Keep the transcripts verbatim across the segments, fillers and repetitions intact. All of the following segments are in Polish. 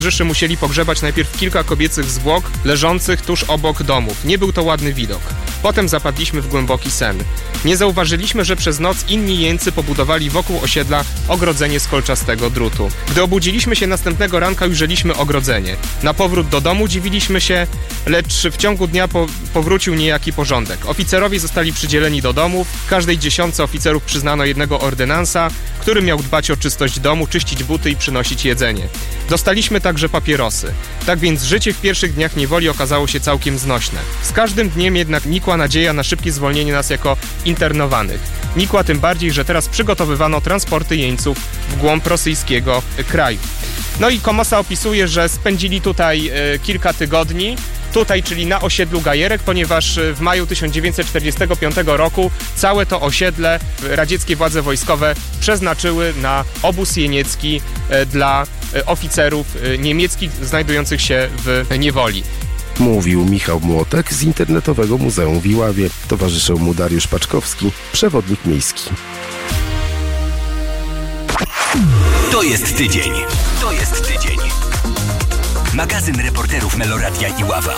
Towarzysze musieli pogrzebać najpierw kilka kobiecych zwłok leżących tuż obok domów. Nie był to ładny widok. Potem zapadliśmy w głęboki sen. Nie zauważyliśmy, że przez noc inni jeńcy pobudowali wokół osiedla ogrodzenie z kolczastego drutu. Gdy obudziliśmy się następnego ranka, ujrzeliśmy ogrodzenie. Na powrót do domu dziwiliśmy się, lecz w ciągu dnia po- powrócił niejaki porządek. Oficerowie zostali przydzieleni do domów. Każdej dziesiątce oficerów przyznano jednego ordynansa, który miał dbać o czystość domu, czyścić buty i przynosić jedzenie. Dostaliśmy także papierosy. Tak więc życie w pierwszych dniach niewoli okazało się całkiem znośne. Z każdym dniem jednak nikła nadzieja na szybkie zwolnienie nas jako internowanych. Nikła tym bardziej, że teraz przygotowywano transporty jeńców w głąb rosyjskiego kraju. No i Komosa opisuje, że spędzili tutaj e, kilka tygodni, tutaj, czyli na osiedlu Gajerek, ponieważ w maju tysiąc dziewięćset czterdziestego piątego roku całe to osiedle radzieckie władze wojskowe przeznaczyły na obóz jeniecki e, dla e, oficerów e, niemieckich znajdujących się w niewoli. Mówił Michał Młotek z Internetowego Muzeum w Iławie. Towarzyszył mu Dariusz Paczkowski, przewodnik miejski. To jest tydzień. To jest tydzień. Magazyn reporterów Meloradia Iława.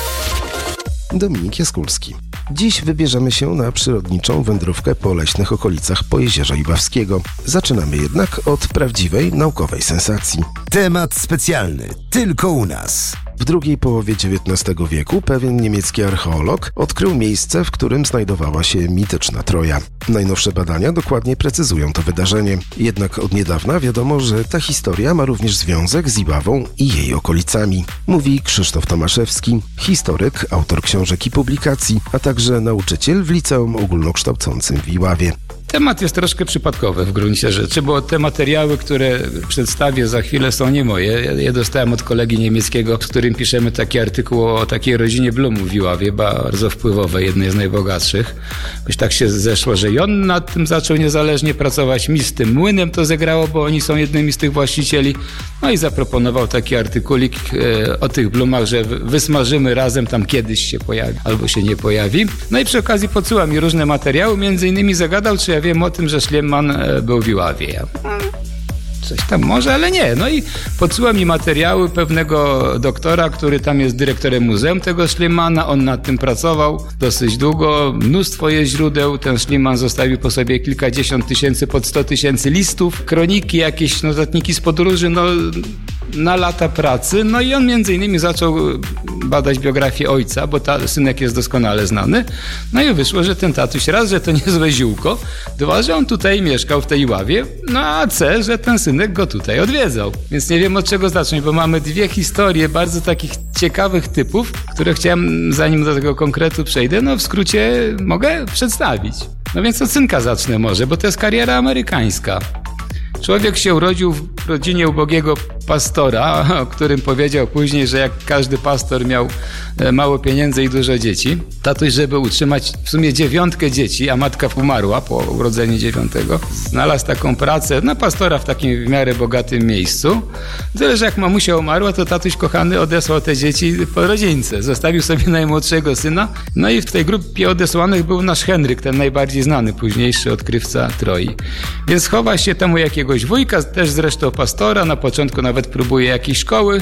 Dominik Jaskulski. Dziś wybierzemy się na przyrodniczą wędrówkę po leśnych okolicach Pojezierza Iławskiego. Zaczynamy jednak od prawdziwej naukowej sensacji. Temat specjalny. Tylko u nas. W drugiej połowie dziewiętnastego wieku pewien niemiecki archeolog odkrył miejsce, w którym znajdowała się mityczna Troja. Najnowsze badania dokładnie precyzują to wydarzenie. Jednak od niedawna wiadomo, że ta historia ma również związek z Iławą i jej okolicami. Mówi Krzysztof Tomaszewski, historyk, autor książek i publikacji, a także nauczyciel w liceum ogólnokształcącym w Iławie. Temat jest troszkę przypadkowy w gruncie rzeczy, bo te materiały, które przedstawię za chwilę, są nie moje. Je dostałem od kolegi niemieckiego, z którym piszemy taki artykuł o takiej rodzinie Blumów w Iławie, bardzo wpływowej, jednej z najbogatszych. Jakoś tak się zeszło, że i on nad tym zaczął niezależnie pracować. Mi z tym młynem to zagrało, bo oni są jednymi z tych właścicieli. No i zaproponował taki artykulik e, o tych Blumach, że wysmażymy razem, tam kiedyś się pojawi, albo się nie pojawi. No i przy okazji podsyła mi różne materiały, między innymi zagadał, czy ja wiem o tym, że Schliemann był w Iławie. Ja, coś tam może, ale nie. No i podsyła mi materiały pewnego doktora, który tam jest dyrektorem muzeum tego Schliemanna. On nad tym pracował dosyć długo. Mnóstwo jest źródeł. Ten Schliemann zostawił po sobie kilkadziesiąt tysięcy, pod sto tysięcy listów, kroniki, jakieś notatniki z podróży, no na lata pracy. No i on między innymi zaczął badać biografię ojca, bo ta, synek jest doskonale znany. No i wyszło, że ten tatuś raz, że to niezłe ziółko, dwa, że on tutaj mieszkał w tej Iławie, no a C, że ten synek go tutaj odwiedzał. Więc nie wiem, od czego zacząć, bo mamy dwie historie bardzo takich ciekawych typów, które chciałem, zanim do tego konkretu przejdę, no w skrócie mogę przedstawić. No więc od synka zacznę może, bo to jest kariera amerykańska. Człowiek się urodził w rodzinie ubogiego pastora, o którym powiedział później, że jak każdy pastor miał mało pieniędzy i dużo dzieci. Tatuś, żeby utrzymać w sumie dziewiątkę dzieci, a matka umarła po urodzeniu dziewiątego, znalazł taką pracę na pastora w takim w miarę bogatym miejscu. Tyle, że jak mamusia umarła, to tatuś kochany odesłał te dzieci po rodzince. Zostawił sobie najmłodszego syna. No i w tej grupie odesłanych był nasz Henryk, ten najbardziej znany, późniejszy odkrywca Troi. Więc chowa się temu jakiegoś wujka, też zresztą pastora, na początku nawet próbuje jakiejś szkoły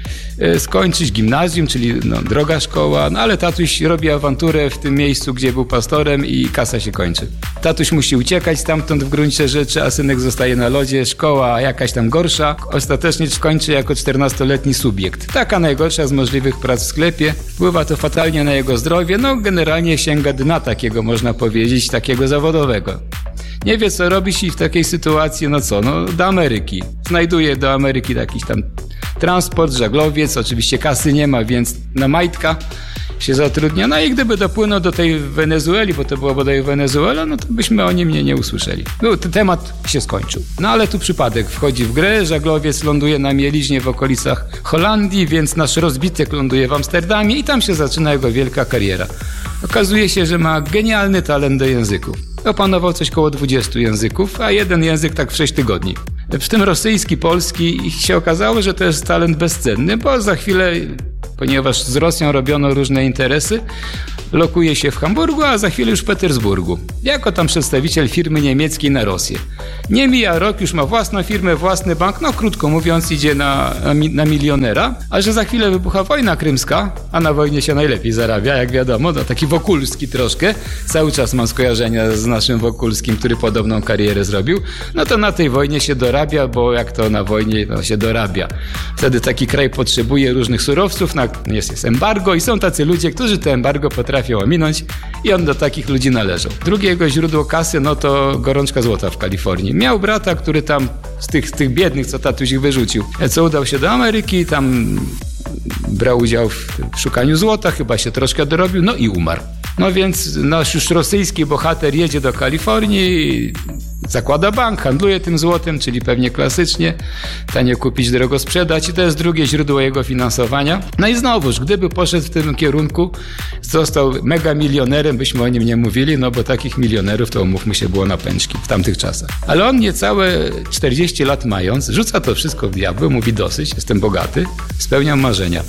e, skończyć, gimnazjum, czyli no, droga szkoła, no ale tatuś robi awanturę w tym miejscu, gdzie był pastorem i kasa się kończy. Tatuś musi uciekać stamtąd w gruncie rzeczy, a synek zostaje na lodzie, szkoła jakaś tam gorsza, ostatecznie kończy jako czternastoletni subiekt. Taka najgorsza z możliwych prac w sklepie, wpływa to fatalnie na jego zdrowie, no generalnie sięga dna takiego, można powiedzieć, takiego zawodowego. Nie wie, co robić i w takiej sytuacji, no co, no do Ameryki. Znajduje do Ameryki jakiś tam transport, żaglowiec, oczywiście kasy nie ma, więc na majtka się zatrudnia. No i gdyby dopłynął do tej Wenezueli, bo to była bodaj Wenezuela, no to byśmy o nim nie, nie usłyszeli. No, ten temat się skończył. No ale tu przypadek wchodzi w grę, żaglowiec ląduje na mieliźnie w okolicach Holandii, więc nasz rozbitek ląduje w Amsterdamie i tam się zaczyna jego wielka kariera. Okazuje się, że ma genialny talent do języków. Opanował coś koło dwudziestu języków, a jeden język tak w sześć tygodni. W tym rosyjski, polski i się okazało, że to jest talent bezcenny, bo za chwilę ponieważ z Rosją robiono różne interesy. Lokuje się w Hamburgu, a za chwilę już w Petersburgu. Jako tam przedstawiciel firmy niemieckiej na Rosję. Nie mija rok, już ma własną firmę, własny bank, no krótko mówiąc idzie na, na milionera, a że za chwilę wybucha wojna krymska, a na wojnie się najlepiej zarabia, jak wiadomo, no taki Wokulski troszkę, cały czas mam skojarzenia z naszym Wokulskim, który podobną karierę zrobił, no to na tej wojnie się dorabia, bo jak to na wojnie no, się dorabia. Wtedy taki kraj potrzebuje różnych surowców, na, jest, jest embargo i są tacy ludzie, którzy to embargo potrafią ominąć i on do takich ludzi należał. Drugie jego źródło kasy, no to gorączka złota w Kalifornii. Miał brata, który tam z tych, z tych biednych, co tatuś ich wyrzucił, co udał się do Ameryki, tam brał udział w szukaniu złota, chyba się troszkę dorobił, no i umarł. No więc nasz już rosyjski bohater jedzie do Kalifornii, zakłada bank, handluje tym złotem, czyli pewnie klasycznie, tanie kupić, drogo sprzedać i to jest drugie źródło jego finansowania. No i znowuż, gdyby poszedł w tym kierunku, został mega milionerem, byśmy o nim nie mówili, no bo takich milionerów to umówmy się było na pęczki w tamtych czasach. Ale on niecałe czterdzieści lat mając, rzuca to wszystko w diabły, mówi dosyć, jestem bogaty, spełniam marzenia.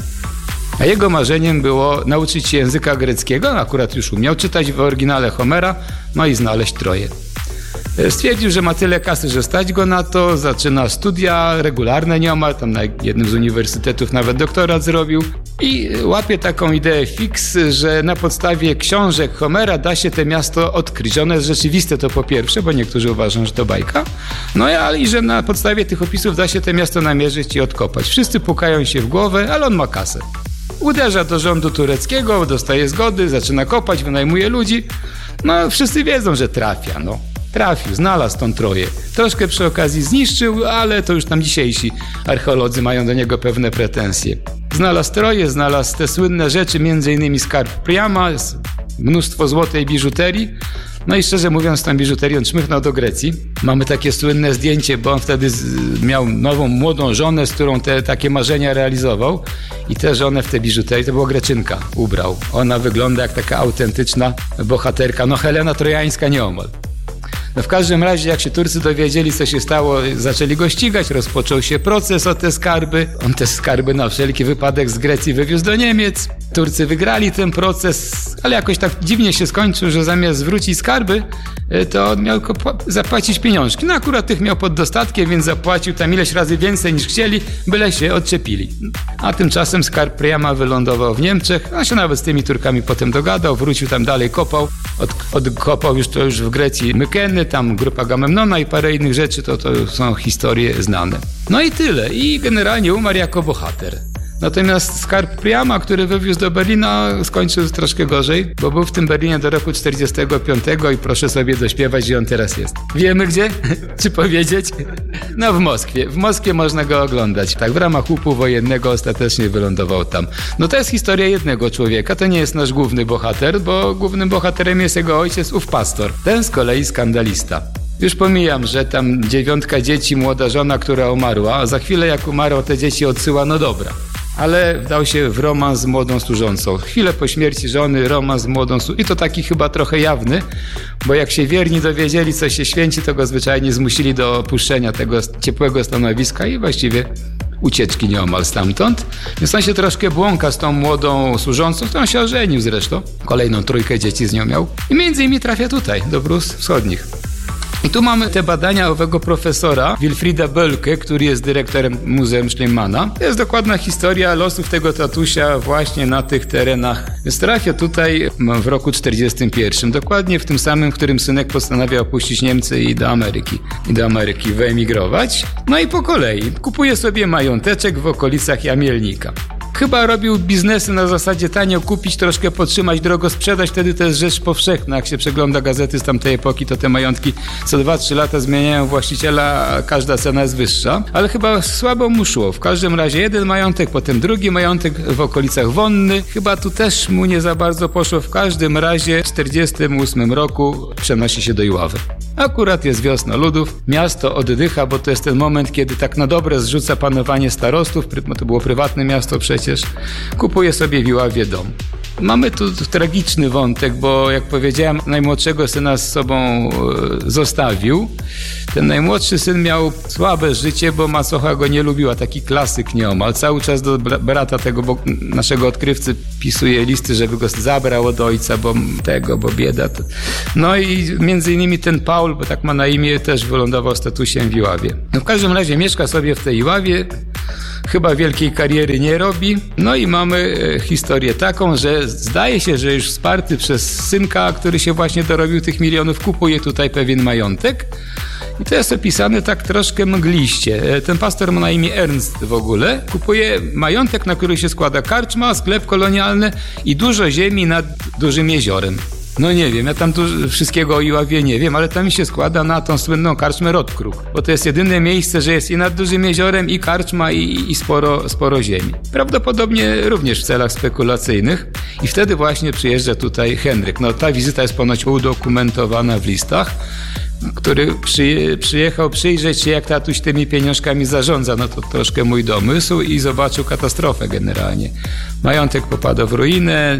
A jego marzeniem było nauczyć się języka greckiego, on akurat już umiał czytać w oryginale Homera, no i znaleźć Troję. Stwierdził, że ma tyle kasy, że stać go na to, zaczyna studia regularne nieomal, tam na jednym z uniwersytetów nawet doktorat zrobił i łapie taką ideę fix, że na podstawie książek Homera da się to miasto odkryć. Ono jest rzeczywiste, to po pierwsze, bo niektórzy uważają, że to bajka, no ale i że na podstawie tych opisów da się to miasto namierzyć i odkopać. Wszyscy pukają się w głowę, ale on ma kasę. Uderza do rządu tureckiego, dostaje zgody, zaczyna kopać, wynajmuje ludzi. No wszyscy wiedzą, że trafia, no. Trafił, znalazł tą Troję. Troszkę przy okazji zniszczył, ale to już tam dzisiejsi archeolodzy mają do niego pewne pretensje. Znalazł Troję, znalazł te słynne rzeczy, między innymi skarb Priama, mnóstwo złotej biżuterii. No i szczerze mówiąc, tą biżuterią czmychnął do Grecji. Mamy takie słynne zdjęcie, bo on wtedy z, miał nową, młodą żonę, z którą te takie marzenia realizował. I tę żonę w tej biżuterii, to była Greczynka, ubrał. Ona wygląda jak taka autentyczna bohaterka, no Helena Trojańska nieomal. No w każdym razie, jak się Turcy dowiedzieli, co się stało, zaczęli go ścigać, rozpoczął się proces o te skarby. On te skarby na wszelki wypadek z Grecji wywiózł do Niemiec. Turcy wygrali ten proces, ale jakoś tak dziwnie się skończył, że zamiast zwrócić skarby, to on miał zapłacić pieniążki. No akurat tych miał pod dostatkiem, więc zapłacił tam ileś razy więcej niż chcieli, byle się odczepili. A tymczasem skarb Priama wylądował w Niemczech, on się nawet z tymi Turkami potem dogadał, wrócił tam dalej, kopał, od, odkopał już to już w Grecji Mykeny, tam grupa Agamemnona i parę innych rzeczy, to, to są historie znane. No i tyle. I generalnie umarł jako bohater. Natomiast skarb Priama, który wywiózł do Berlina, skończył troszkę gorzej, bo był w tym Berlinie do roku czterdziestego piątego i proszę sobie dośpiewać, gdzie on teraz jest. Wiemy gdzie? Czy powiedzieć? No w Moskwie. W Moskwie można go oglądać. Tak, w ramach łupu wojennego ostatecznie wylądował tam. No to jest historia jednego człowieka, to nie jest nasz główny bohater, bo głównym bohaterem jest jego ojciec, ów pastor. Ten z kolei skandalista. Już pomijam, że tam dziewiątka dzieci, młoda żona, która umarła, a za chwilę jak umarła, te dzieci odsyła, no dobra. Ale wdał się w romans z młodą służącą. Chwilę po śmierci żony, romans z młodą służącą. I to taki chyba trochę jawny, bo jak się wierni dowiedzieli, co się święci, to go zwyczajnie zmusili do opuszczenia tego ciepłego stanowiska i właściwie ucieczki nieomal stamtąd. Więc on się troszkę błąka z tą młodą służącą, którą się ożenił zresztą. Kolejną trójkę dzieci z nią miał. I między innymi trafia tutaj, do Prus Wschodnich. I tu mamy te badania owego profesora Wilfrida Bölke, który jest dyrektorem Muzeum Schliemmana. To jest dokładna historia losów tego tatusia właśnie na tych terenach. Więc trafia tutaj w roku czterdziestym pierwszym, dokładnie w tym samym, w którym synek postanawia opuścić Niemcy i do Ameryki. I do Ameryki wyemigrować. No i po kolei kupuje sobie mająteczek w okolicach Jamielnika. Chyba robił biznesy na zasadzie tanio kupić, troszkę podtrzymać, drogo sprzedać, wtedy to jest rzecz powszechna. Jak się przegląda gazety z tamtej epoki, to te majątki co dwa trzy lata zmieniają właściciela, a każda cena jest wyższa. Ale chyba słabo mu szło. W każdym razie jeden majątek, potem drugi majątek w okolicach Wonny. Chyba tu też mu nie za bardzo poszło. W każdym razie w czterdziestym ósmym roku przenosi się do Iławy. Akurat jest wiosna ludów, miasto oddycha, bo to jest ten moment, kiedy tak na dobre zrzuca panowanie starostów, bo to było prywatne miasto przecież, kupuje sobie w Iławie dom. Mamy tu tragiczny wątek, bo jak powiedziałem, najmłodszego syna z sobą e, zostawił. Ten najmłodszy syn miał słabe życie, bo macocha go nie lubiła, taki klasyk nieomal. Cały czas do brata tego bo, naszego odkrywcy pisuje listy, żeby go zabrał od ojca, bo tego, bo bieda. No i między innymi ten Paul, bo tak ma na imię, też wylądował statusem w Iławie. No w każdym razie mieszka sobie w tej Iławie, chyba wielkiej kariery nie robi. No i mamy e, historię taką, że zdaje się, że już wsparty przez synka, który się właśnie dorobił tych milionów, kupuje tutaj pewien majątek. I to jest opisane tak troszkę mgliście. Ten pastor ma na imię Ernst w ogóle. Kupuje majątek, na który się składa karczma, sklep kolonialny i dużo ziemi nad dużym jeziorem. No nie wiem, ja tam tu wszystkiego o Iławie nie wiem, ale tam mi się składa na tą słynną karczmę Rotkruk, bo to jest jedyne miejsce, że jest i nad dużym jeziorem, i karczma, i, i sporo, sporo ziemi. Prawdopodobnie również w celach spekulacyjnych i wtedy właśnie przyjeżdża tutaj Henryk. No ta wizyta jest ponoć udokumentowana w listach, który przy, przyjechał przyjrzeć się, jak tatuś tymi pieniążkami zarządza, no to troszkę mój domysł, i zobaczył katastrofę generalnie. Majątek popada w ruinę,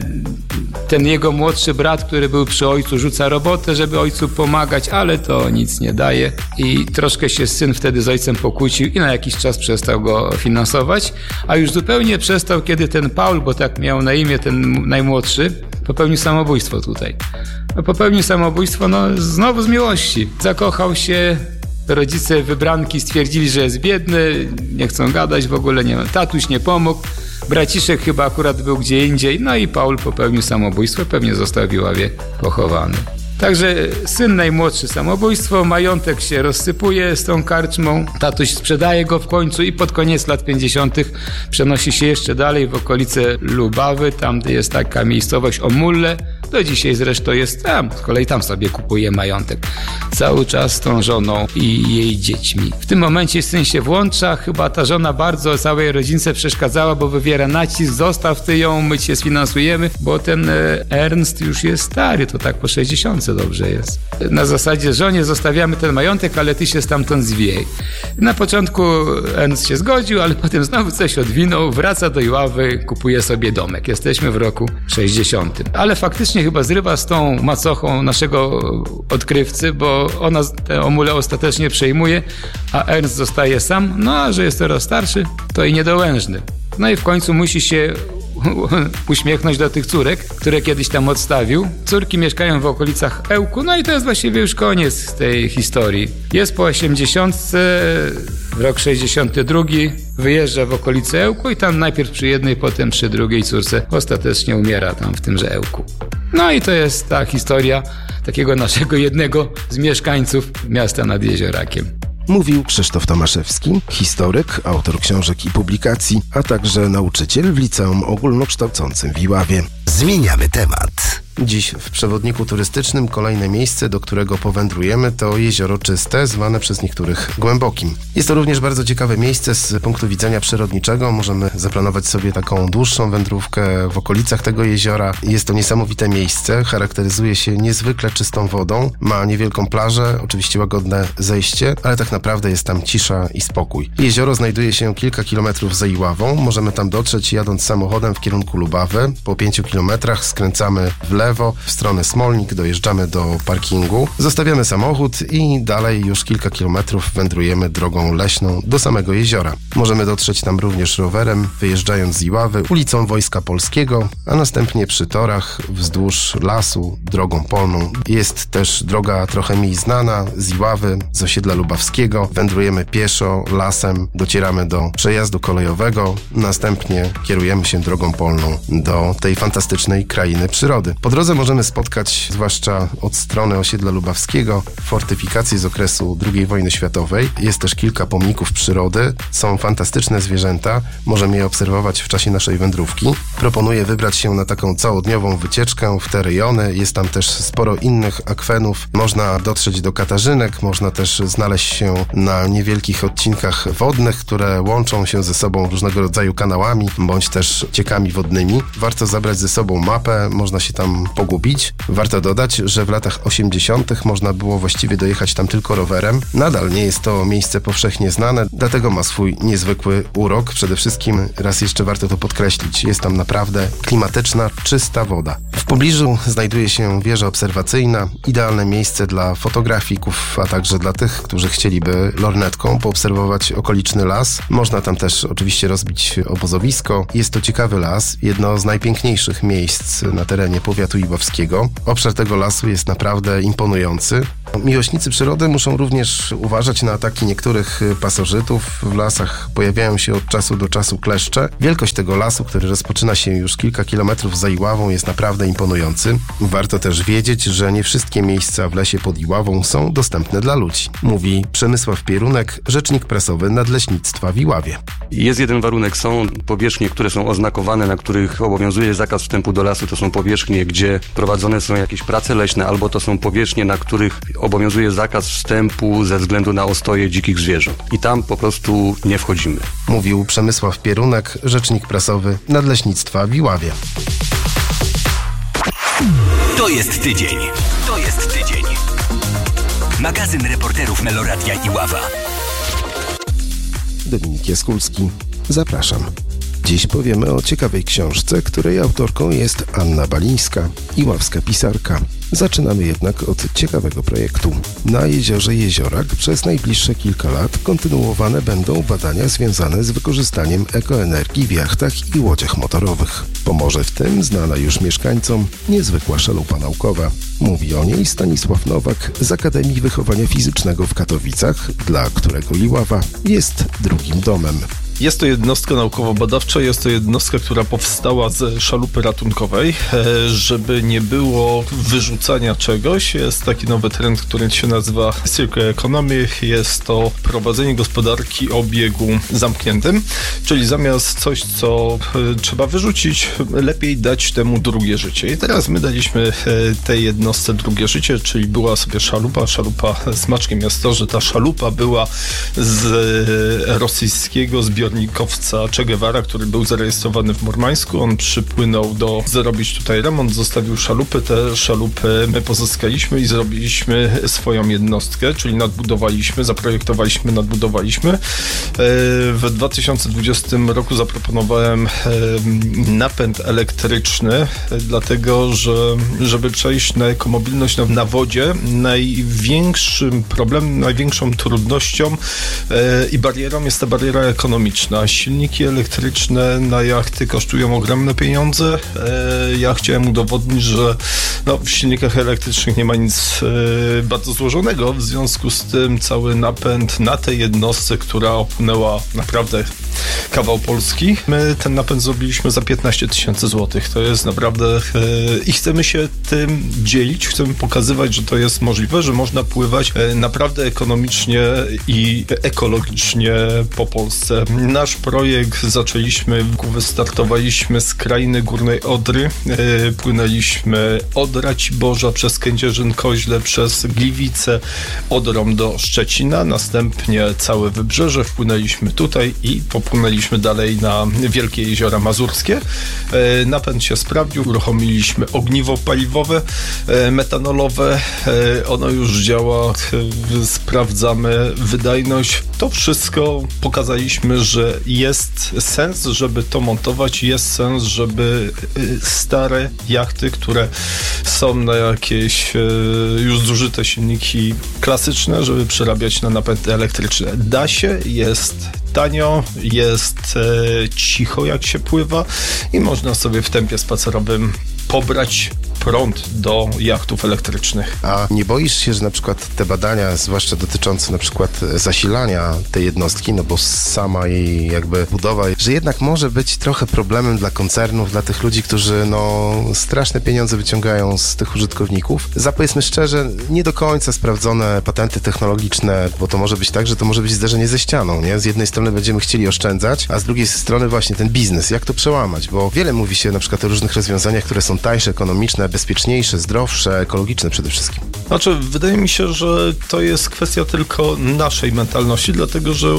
ten jego młodszy brat, który był przy ojcu, rzuca robotę, żeby ojcu pomagać, ale to nic nie daje i troszkę się syn wtedy z ojcem pokłócił i na jakiś czas przestał go finansować, a już zupełnie przestał, kiedy ten Paul, bo tak miał na imię ten najmłodszy, popełnił samobójstwo tutaj. Popełnił samobójstwo, no znowu z miłości. Zakochał się, rodzice wybranki stwierdzili, że jest biedny, nie chcą gadać w ogóle, nie ma. Tatuś nie pomógł, braciszek chyba akurat był gdzie indziej, no i Paul popełnił samobójstwo, pewnie został w Iławie pochowany. Także syn najmłodszy samobójstwo, majątek się rozsypuje z tą karczmą, tatuś sprzedaje go w końcu i pod koniec lat pięćdziesiątych przenosi się jeszcze dalej w okolice Lubawy, tam gdzie jest taka miejscowość Omulle, do dzisiaj zresztą jest tam, z kolei tam sobie kupuje majątek. Cały czas z tą żoną i jej dziećmi. W tym momencie syn się włącza, chyba ta żona bardzo całej rodzince przeszkadzała, bo wywiera nacisk, zostaw ty ją, my cię sfinansujemy, bo ten Ernst już jest stary, to tak po sześćdziesiątce dobrze jest. Na zasadzie żonie zostawiamy ten majątek, ale ty się stamtąd zwijaj. Na początku Ernst się zgodził, ale potem znowu coś odwinął, wraca do Iławy, kupuje sobie domek. Jesteśmy w roku sześćdziesiątym. Ale faktycznie chyba zrywa z tą macochą naszego odkrywcy, bo ona tę Omulę ostatecznie przejmuje, a Ernst zostaje sam, no a że jest coraz starszy, to i niedołężny. No i w końcu musi się uśmiechnąć do tych córek, które kiedyś tam odstawił. Córki mieszkają w okolicach Ełku, no i to jest właściwie już koniec tej historii. Jest po osiemdziesiątce, rok sześćdziesiąty drugi, wyjeżdża w okolice Ełku i tam najpierw przy jednej, potem przy drugiej córce ostatecznie umiera tam w tymże Ełku. No i to jest ta historia takiego naszego jednego z mieszkańców miasta nad Jeziorakiem. Mówił Krzysztof Tomaszewski, historyk, autor książek i publikacji, a także nauczyciel w liceum ogólnokształcącym w Iławie. Zmieniamy temat. Dziś w przewodniku turystycznym kolejne miejsce, do którego powędrujemy, to Jezioro Czyste, zwane przez niektórych Głębokim. Jest to również bardzo ciekawe miejsce z punktu widzenia przyrodniczego. Możemy zaplanować sobie taką dłuższą wędrówkę w okolicach tego jeziora. Jest to niesamowite miejsce, charakteryzuje się niezwykle czystą wodą, ma niewielką plażę, oczywiście łagodne zejście, ale tak naprawdę jest tam cisza i spokój. Jezioro znajduje się kilka kilometrów za Iławą. Możemy tam dotrzeć jadąc samochodem w kierunku Lubawy. Po pięciu kilometrach skręcamy w lewo, w stronę Smolnik, dojeżdżamy do parkingu, zostawiamy samochód i dalej już kilka kilometrów wędrujemy drogą leśną do samego jeziora. Możemy dotrzeć tam również rowerem, wyjeżdżając z Iławy ulicą Wojska Polskiego, a następnie przy torach wzdłuż lasu, drogą polną. Jest też droga trochę mniej znana z Iławy, z osiedla lubawskiego. Wędrujemy pieszo, lasem, docieramy do przejazdu kolejowego, następnie kierujemy się drogą polną do tej fantastycznej krainy przyrody. Po drodze możemy spotkać, zwłaszcza od strony osiedla lubawskiego, fortyfikacje z okresu drugiej wojny światowej. Jest też kilka pomników przyrody, są fantastyczne zwierzęta, możemy je obserwować w czasie naszej wędrówki. Proponuję wybrać się na taką całodniową wycieczkę w te rejony. Jest tam też sporo innych akwenów. Można dotrzeć do Katarzynek, można też znaleźć się na niewielkich odcinkach wodnych, które łączą się ze sobą różnego rodzaju kanałami, bądź też ciekami wodnymi. Warto zabrać ze sobą mapę, można się tam tam pogubić. Warto dodać, że w latach osiemdziesiątych można było właściwie dojechać tam tylko rowerem. Nadal nie jest to miejsce powszechnie znane, dlatego ma swój niezwykły urok. Przede wszystkim, raz jeszcze warto to podkreślić, jest tam naprawdę klimatyczna, czysta woda. W pobliżu znajduje się wieża obserwacyjna, idealne miejsce dla fotografików, a także dla tych, którzy chcieliby lornetką poobserwować okoliczny las. Można tam też oczywiście rozbić obozowisko. Jest to ciekawy las, jedno z najpiękniejszych miejsc na terenie powiatu iławskiego. Obszar tego lasu jest naprawdę imponujący. Miłośnicy przyrody muszą również uważać na ataki niektórych pasożytów. W lasach pojawiają się od czasu do czasu kleszcze. Wielkość tego lasu, który rozpoczyna się już kilka kilometrów za Iławą, jest naprawdę imponujący. Warto też wiedzieć, że nie wszystkie miejsca w lesie pod Iławą są dostępne dla ludzi. Mówi Przemysław Pierunek, rzecznik prasowy Nadleśnictwa w Iławie. Jest jeden warunek, są powierzchnie, które są oznakowane, na których obowiązuje zakaz wstępu do lasu. To są powierzchnie, gdzie prowadzone są jakieś prace leśne, albo to są powierzchnie, na których obowiązuje zakaz wstępu ze względu na ostoje dzikich zwierząt. I tam po prostu nie wchodzimy. Mówił Przemysław Pierunek, rzecznik prasowy Nadleśnictwa w Iławie. To jest tydzień. To jest tydzień. Magazyn reporterów Meloradia Iława. Dominik Jaskulski. Zapraszam. Dziś powiemy o ciekawej książce, której autorką jest Anna Balińska, iławska pisarka. Zaczynamy jednak od ciekawego projektu. Na jeziorze Jeziorak przez najbliższe kilka lat kontynuowane będą badania związane z wykorzystaniem ekoenergii w jachtach i łodziach motorowych. Pomoże w tym znana już mieszkańcom niezwykła szalupa naukowa. Mówi o niej Stanisław Nowak z Akademii Wychowania Fizycznego w Katowicach, dla którego Iława jest drugim domem. Jest to jednostka naukowo-badawcza, jest to jednostka, która powstała z szalupy ratunkowej, żeby nie było wyrzucania czegoś. Jest taki nowy trend, który się nazywa Circular Economy. Jest to prowadzenie gospodarki o obiegu zamkniętym, czyli zamiast coś, co trzeba wyrzucić, lepiej dać temu drugie życie. I teraz my daliśmy tej jednostce drugie życie, czyli była sobie szalupa. Szalupa, smaczkiem jest to, że ta szalupa była z rosyjskiego zbiornika nikowca Che Guevara, który był zarejestrowany w Murmańsku. On przypłynął do zrobić tutaj remont, zostawił szalupy. Te szalupy my pozyskaliśmy i zrobiliśmy swoją jednostkę, czyli nadbudowaliśmy, zaprojektowaliśmy, nadbudowaliśmy. W dwa tysiące dwudziestym roku zaproponowałem napęd elektryczny, dlatego, że żeby przejść na ekomobilność na, na wodzie, największym problemem, największą trudnością i barierą jest ta bariera ekonomiczna. Silniki elektryczne na jachty kosztują ogromne pieniądze. Ja chciałem udowodnić, że no, w silnikach elektrycznych nie ma nic bardzo złożonego. W związku z tym cały napęd na tej jednostce, która opłynęła naprawdę kawał Polski, my ten napęd zrobiliśmy za piętnaście tysięcy złotych. To jest naprawdę... I chcemy się tym dzielić, chcemy pokazywać, że to jest możliwe, że można pływać naprawdę ekonomicznie i ekologicznie po Polsce. Nasz projekt zaczęliśmy, wystartowaliśmy z krainy Górnej Odry, yy, płynęliśmy od Raciborza przez Kędzierzyn-Koźle, przez Gliwice, Odrą do Szczecina, następnie całe wybrzeże, wpłynęliśmy tutaj i popłynęliśmy dalej na Wielkie Jeziora Mazurskie. Yy, napęd się sprawdził, uruchomiliśmy ogniwo paliwowe, yy, metanolowe, yy, ono już działa, yy, sprawdzamy wydajność. To wszystko pokazaliśmy, że jest sens, żeby to montować, jest sens, żeby stare jachty, które są na jakieś już zużyte silniki klasyczne, żeby przerabiać na napęd elektryczny. Da się, jest tanio, jest e, cicho jak się pływa i można sobie w tempie spacerowym pobrać prąd do jachtów elektrycznych. A nie boisz się, że na przykład te badania, zwłaszcza dotyczące na przykład zasilania tej jednostki, no bo sama jej jakby budowa, że jednak może być trochę problemem dla koncernów, dla tych ludzi, którzy no straszne pieniądze wyciągają z tych użytkowników. Za, powiedzmy szczerze, nie do końca sprawdzone patenty technologiczne, bo to może być tak, że to może być zderzenie ze ścianą, nie? Z jednej strony będziemy chcieli oszczędzać, a z drugiej strony właśnie ten biznes, jak to przełamać, bo wiele mówi się na przykład o różnych rozwiązaniach, które są tańsze, ekonomiczne, bezpieczniejsze, zdrowsze, ekologiczne przede wszystkim. Znaczy, wydaje mi się, że to jest kwestia tylko naszej mentalności, dlatego że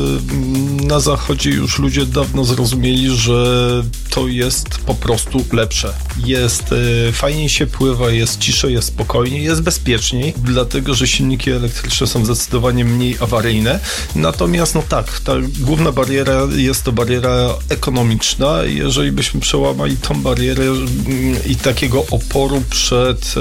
na zachodzie już ludzie dawno zrozumieli, że to jest po prostu lepsze. Jest fajniej się pływa, jest ciszej, jest spokojniej, jest bezpieczniej, dlatego że silniki elektryczne są zdecydowanie mniej awaryjne. Natomiast no tak, ta główna bariera jest to bariera ekonomiczna. Jeżeli byśmy przełamali tą barierę i takiego oporu przed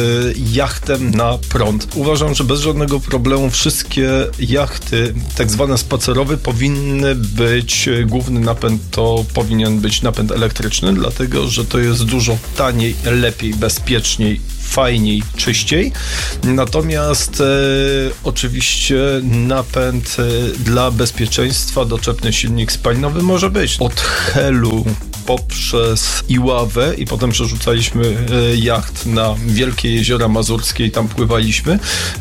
jachtem na prąd. Uważam, że bez żadnego problemu wszystkie jachty, tak zwane spacerowe, powinny być, główny napęd to powinien być napęd elektryczny, dlatego że to jest dużo taniej, lepiej, bezpieczniej, fajniej, czyściej. Natomiast e, oczywiście napęd e, dla bezpieczeństwa, doczepny silnik spalinowy może być. Od Helu poprzez Iławę i potem przerzucaliśmy e, jacht na Wielkie Jeziora Mazurskie i tam pływaliśmy.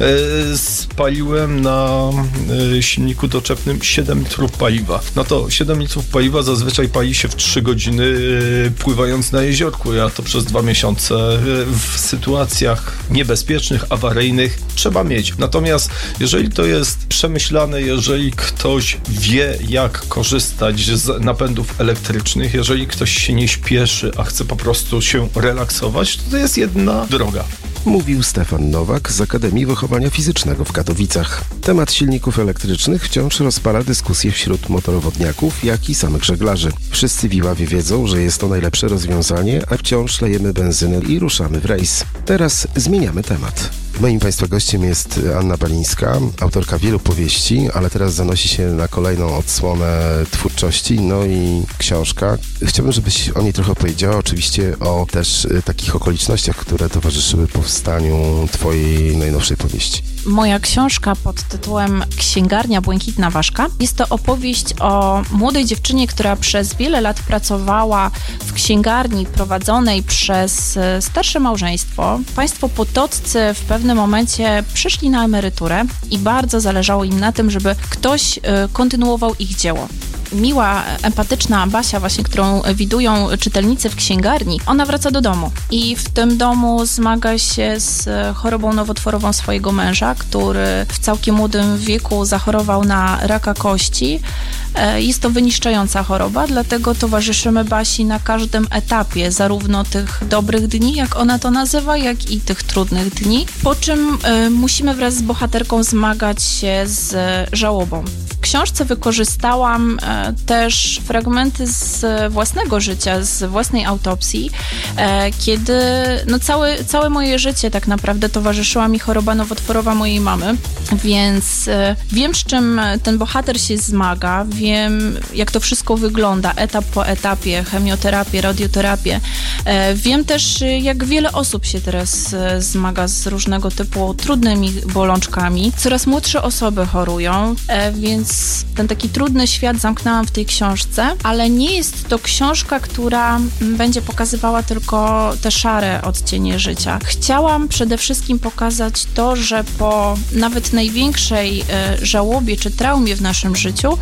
E, spaliłem na e, silniku doczepnym siedem litrów paliwa. No to siedem litrów paliwa zazwyczaj pali się w trzy godziny e, pływając na jeziorku. Ja to przez dwa miesiące e, w sytuacjach niebezpiecznych, awaryjnych trzeba mieć. Natomiast jeżeli to jest przemyślane, jeżeli ktoś wie, jak korzystać z napędów elektrycznych, jeżeli ktoś się nie śpieszy, a chce po prostu się relaksować, to to jest jedna droga. Mówił Stefan Nowak z Akademii Wychowania Fizycznego w Katowicach. Temat silników elektrycznych wciąż rozpala dyskusję wśród motorowodniaków, jak i samych żeglarzy. Wszyscy w Iławie wiedzą, że jest to najlepsze rozwiązanie, a wciąż lejemy benzynę i ruszamy w rejs. Teraz zmieniamy temat. Moim Państwa gościem jest Anna Balińska, autorka wielu powieści, ale teraz zanosi się na kolejną odsłonę twórczości, no i książka. Chciałbym, żebyś o niej trochę opowiedziała, oczywiście o też takich okolicznościach, które towarzyszyły powstaniu Twojej najnowszej powieści. Moja książka pod tytułem Księgarnia Błękitna Ważka jest to opowieść o młodej dziewczynie, która przez wiele lat pracowała w księgarni prowadzonej przez starsze małżeństwo. Państwo potoccy w pewnym momencie przyszli na emeryturę i bardzo zależało im na tym, żeby ktoś kontynuował ich dzieło. Miła, empatyczna Basia, właśnie, którą widują czytelnicy w księgarni, ona wraca do domu i w tym domu zmaga się z chorobą nowotworową swojego męża, który w całkiem młodym wieku zachorował na raka kości. Jest to wyniszczająca choroba, dlatego towarzyszymy Basi na każdym etapie, zarówno tych dobrych dni, jak ona to nazywa, jak i tych trudnych dni, po czym y, musimy wraz z bohaterką zmagać się z żałobą. W książce wykorzystałam y, też fragmenty z własnego życia, z własnej autopsji, y, kiedy no, całe, całe moje życie tak naprawdę towarzyszyła mi choroba nowotworowa mojej mamy, więc y, wiem, z czym ten bohater się zmaga, wiem, jak to wszystko wygląda, etap po etapie, chemioterapię, radioterapię. Wiem też, jak wiele osób się teraz zmaga z różnego typu trudnymi bolączkami. Coraz młodsze osoby chorują, więc ten taki trudny świat zamknęłam w tej książce, ale nie jest to książka, która będzie pokazywała tylko te szare odcienie życia. Chciałam przede wszystkim pokazać to, że po nawet największej żałobie czy traumie w naszym życiu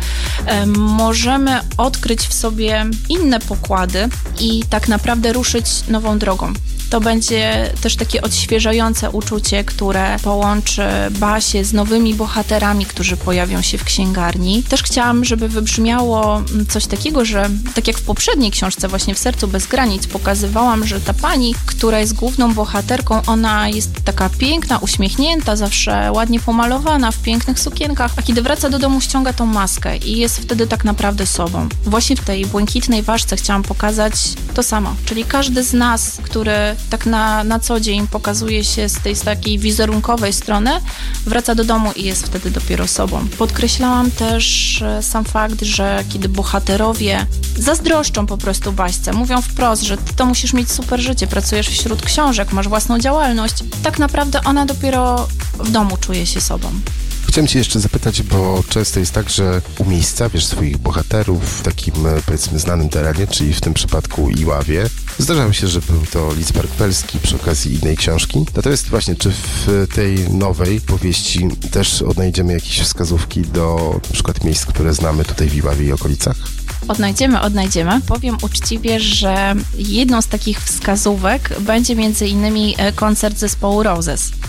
możemy odkryć w sobie inne pokłady i tak naprawdę ruszyć nową drogą. To będzie też takie odświeżające uczucie, które połączy Basię z nowymi bohaterami, którzy pojawią się w księgarni. Też chciałam, żeby wybrzmiało coś takiego, że tak jak w poprzedniej książce, właśnie W sercu bez granic, pokazywałam, że ta pani, która jest główną bohaterką, ona jest taka piękna, uśmiechnięta, zawsze ładnie pomalowana, w pięknych sukienkach, a kiedy wraca do domu, ściąga tą maskę i jest wtedy tak naprawdę sobą. Właśnie w tej błękitnej ważce chciałam pokazać to samo, czyli każdy z nas, który tak na, na co dzień pokazuje się z tej z takiej wizerunkowej strony, wraca do domu i jest wtedy dopiero sobą. Podkreślałam też sam fakt, że kiedy bohaterowie zazdroszczą po prostu Baśce, mówią wprost, że ty to musisz mieć super życie, pracujesz wśród książek, masz własną działalność, tak naprawdę ona dopiero w domu czuje się sobą. Chciałem Cię jeszcze zapytać, bo często jest tak, że umiejscawiasz swoich bohaterów w takim, powiedzmy, znanym terenie, czyli w tym przypadku Iławie. Zdarzało się, że był to Lidzbark Pelski przy okazji innej książki. Natomiast właśnie, czy w tej nowej powieści też odnajdziemy jakieś wskazówki do na przykład miejsc, które znamy tutaj w Iławie i okolicach? Odnajdziemy, odnajdziemy. Powiem uczciwie, że jedną z takich wskazówek będzie między innymi koncert zespołu Roses.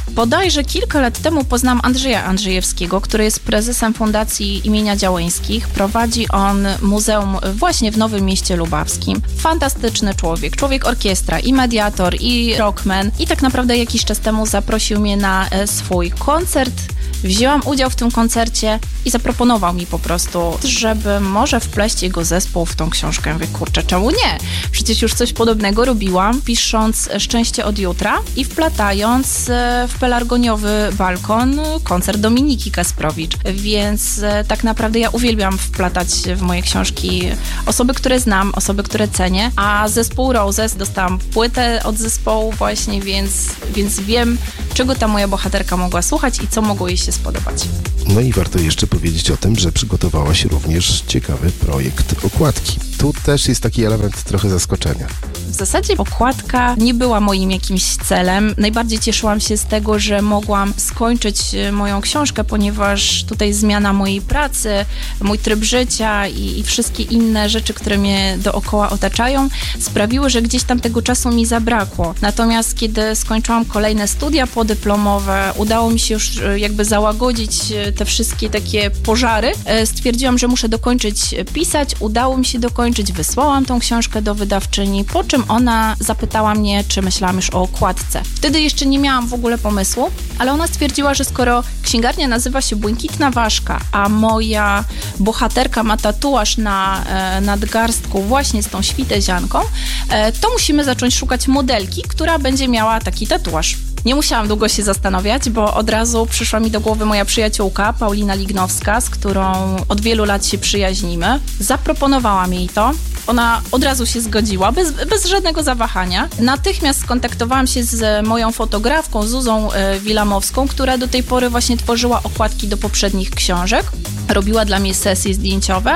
Bodajże kilka lat temu poznałam Andrzeja Andrzejewskiego, który jest prezesem Fundacji imienia Działeńskich. Prowadzi on muzeum właśnie w Nowym Mieście Lubawskim. Fantastyczny człowiek, człowiek orkiestra i mediator, i rockman. I tak naprawdę jakiś czas temu zaprosił mnie na swój koncert. Wzięłam udział w tym koncercie i zaproponował mi po prostu, żeby może wpleść jego zespół w tą książkę. Mówię, kurczę, czemu nie? Przecież już coś podobnego robiłam, pisząc Szczęście od jutra i wplatając w pelargoniowy balkon koncert Dominiki Kasprowicz. Więc tak naprawdę ja uwielbiam wplatać w moje książki osoby, które znam, osoby, które cenię, a zespół Roses, dostałam płytę od zespołu właśnie, więc, więc wiem, czego ta moja bohaterka mogła słuchać i co mogło jej się spodobać. No i warto jeszcze powiedzieć o tym, że przygotowałaś również ciekawy projekt okładki. Tu też jest taki element trochę zaskoczenia. W zasadzie okładka nie była moim jakimś celem. Najbardziej cieszyłam się z tego, że mogłam skończyć moją książkę, ponieważ tutaj zmiana mojej pracy, mój tryb życia i, i wszystkie inne rzeczy, które mnie dookoła otaczają, sprawiły, że gdzieś tam tego czasu mi zabrakło. Natomiast kiedy skończyłam kolejne studia podyplomowe, udało mi się już jakby załagodzić te wszystkie takie pożary. Stwierdziłam, że muszę dokończyć pisać, udało mi się dokończyć, wysłałam tą książkę do wydawczyni, po czym ona zapytała mnie, czy myślałam już o okładce. Wtedy jeszcze nie miałam w ogóle pomysłu, ale ona stwierdziła, że skoro księgarnia nazywa się Błękitna Ważka, a moja bohaterka ma tatuaż na e, nadgarstku właśnie z tą świtezianką, e, to musimy zacząć szukać modelki, która będzie miała taki tatuaż. Nie musiałam długo się zastanawiać, bo od razu przyszła mi do głowy moja przyjaciółka Paulina Lignowska, z którą od wielu lat się przyjaźnimy. Zaproponowałam jej to. Ona od razu się zgodziła, bez, bez żadnego zawahania. Natychmiast skontaktowałam się z moją fotografką, Zuzą Wilamowską, która do tej pory właśnie tworzyła okładki do poprzednich książek. Robiła dla mnie sesje zdjęciowe.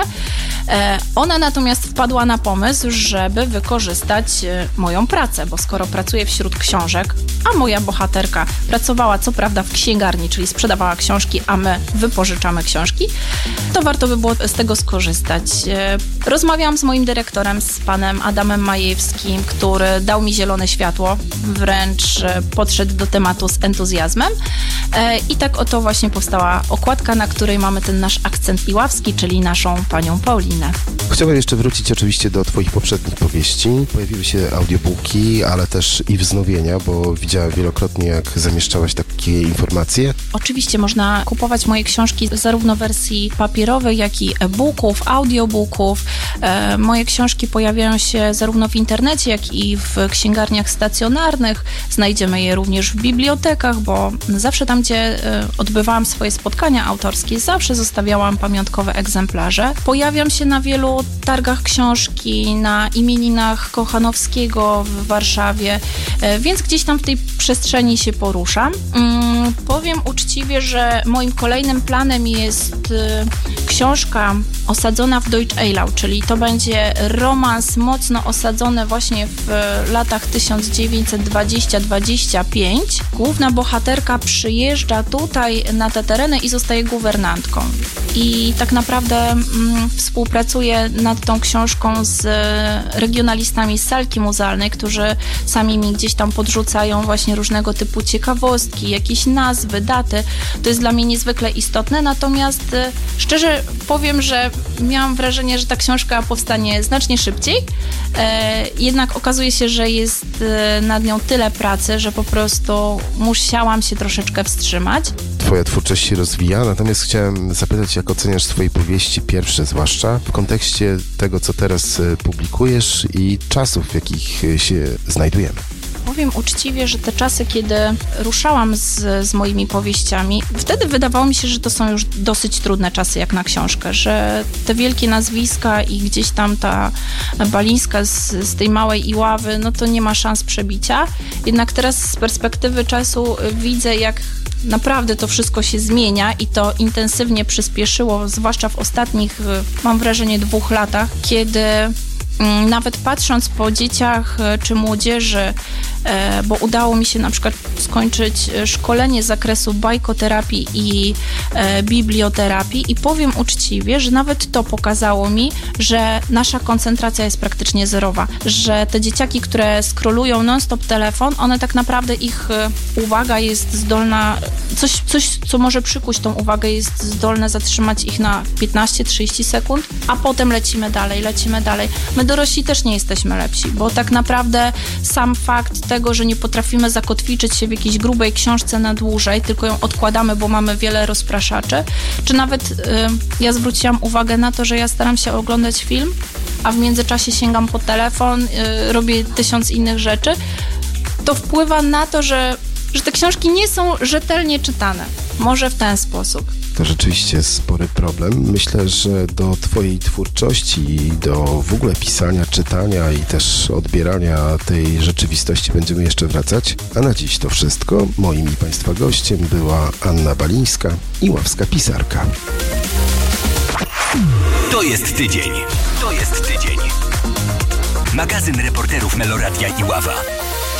Ona natomiast wpadła na pomysł, żeby wykorzystać moją pracę, bo skoro pracuję wśród książek, a moja bohaterka pracowała co prawda w księgarni, czyli sprzedawała książki, a my wypożyczamy książki, to warto by było z tego skorzystać. Rozmawiałam z moim dyrektorem, z panem Adamem Majewskim, który dał mi zielone światło, wręcz podszedł do tematu z entuzjazmem i tak oto właśnie powstała okładka, na której mamy ten nasz akcent iławski, czyli naszą panią Paulinę. Chciałem jeszcze wrócić oczywiście do twoich poprzednich powieści. Pojawiły się audiobooki, ale też i wznowienia, bo widziałem wielokrotnie, jak zamieszczałaś takie informacje. Oczywiście można kupować moje książki zarówno w wersji papierowej, jak i e-booków, audiobooków. E, moje książki pojawiają się zarówno w internecie, jak i w księgarniach stacjonarnych. Znajdziemy je również w bibliotekach, bo zawsze tam, gdzie e, odbywałam swoje spotkania autorskie, zawsze zostawiałam pamiątkowe egzemplarze. Pojawiam się na wielu targach książki, na imieninach Kochanowskiego w Warszawie, e, więc gdzieś tam w tej przestrzeni się poruszam. Mm, powiem uczciwie, że moim kolejnym planem jest y, książka osadzona w Deutsch Eylau, czyli to będzie romans mocno osadzony właśnie w latach tysiąc dziewięćset dwadzieścia do dwudziestego piątego. Główna bohaterka przyjeżdża tutaj na te tereny i zostaje guwernantką. I tak naprawdę mm, współpracuję nad tą książką z regionalistami z salki muzealnej, którzy sami mi gdzieś tam podrzucają właśnie różnego typu ciekawostki, jakieś nazwy, daty. To jest dla mnie niezwykle istotne, natomiast y, szczerze powiem, że miałam wrażenie, że ta książka powstanie znacznie szybciej, e, jednak okazuje się, że jest e, nad nią tyle pracy, że po prostu musiałam się troszeczkę wstrzymać. Twoja twórczość się rozwija, natomiast chciałem zapytać, jak oceniasz swoje powieści pierwsze, zwłaszcza w kontekście tego, co teraz publikujesz i czasów, w jakich się znajdujemy. Powiem uczciwie, że te czasy, kiedy ruszałam z, z moimi powieściami, wtedy wydawało mi się, że to są już dosyć trudne czasy jak na książkę, że te wielkie nazwiska i gdzieś tam ta Balińska z, z tej małej Iławy, no to nie ma szans przebicia. Jednak teraz z perspektywy czasu widzę, jak naprawdę to wszystko się zmienia i to intensywnie przyspieszyło, zwłaszcza w ostatnich, mam wrażenie, dwóch latach, kiedy nawet patrząc po dzieciach czy młodzieży, bo udało mi się na przykład skończyć szkolenie z zakresu bajkoterapii i biblioterapii i powiem uczciwie, że nawet to pokazało mi, że nasza koncentracja jest praktycznie zerowa, że te dzieciaki, które scrollują non-stop telefon, one tak naprawdę ich uwaga jest zdolna, coś, coś co może przykuć tą uwagę, jest zdolne zatrzymać ich na piętnaście trzydzieści sekund, a potem lecimy dalej, lecimy dalej. My dorośli też nie jesteśmy lepsi, bo tak naprawdę sam fakt tego, że nie potrafimy zakotwiczyć się w jakiejś grubej książce na dłużej, tylko ją odkładamy, bo mamy wiele rozpraszaczy, czy nawet y, ja zwróciłam uwagę na to, że ja staram się oglądać film, a w międzyczasie sięgam po telefon, y, robię tysiąc innych rzeczy, to wpływa na to, że, że te książki nie są rzetelnie czytane. Może w ten sposób. To rzeczywiście spory problem. Myślę, że do twojej twórczości i do w ogóle pisania, czytania i też odbierania tej rzeczywistości będziemy jeszcze wracać. A na dziś to wszystko. Moim i Państwa gościem była Anna Balińska, iławska pisarka. To jest tydzień. To jest tydzień. Magazyn reporterów Meloradia Iława.